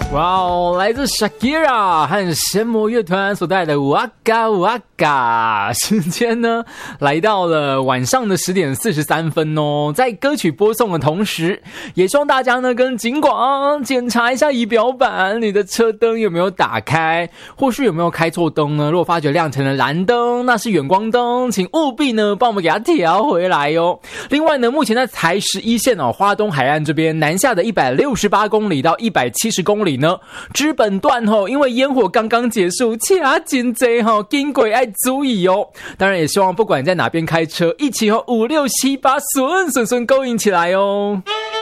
哇哦，来自 Shakira 和神魔乐团所带来的 Waka Waka。 时间呢来到了晚上的10点43分哦。在歌曲播送的同时，也希望大家呢跟警广检查一下仪表板，你的车灯有没有打开，或是有没有开错灯呢？如果发觉亮成了蓝灯，那是远光灯，请务必呢帮我们给它调回来哦。另外呢，目前在台11线哦，花东海岸这边南下的168公里到170公里呢，知本段因为烟火刚刚结束，车真多经过要注意哦。当然也希望不管你在哪边开车，一起5、6、7、8顺勾引起来哦。